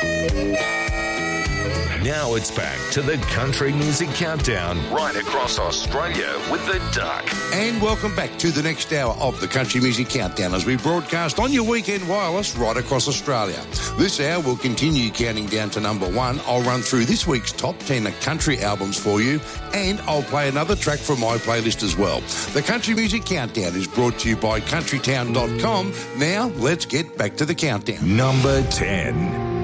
Now it's back to the Country Music Countdown right across Australia with the Duck. And welcome back to the next hour of the Country Music Countdown as we broadcast on your weekend wireless right across Australia. This hour will continue counting down to number one. I'll run through this week's top 10 country albums for you, and I'll play another track from my playlist as well. The Country Music Countdown is brought to you by countrytown.com. Now, let's get back to the countdown. Number 10.